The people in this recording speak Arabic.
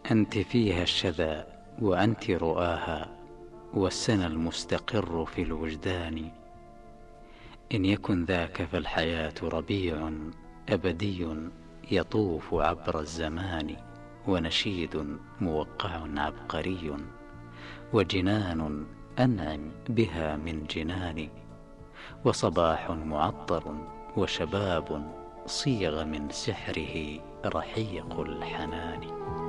أنت فيها الشذا وأنت رؤاها، والسنا المستقر في الوجدان. إن يكن ذاك فالحياة ربيع أبدي يطوف عبر الزمان، ونشيد موقع عبقري، وجنان أنعم بها من جنان، وصباح معطر وشباب صيغ من سحره رحيق الحنان.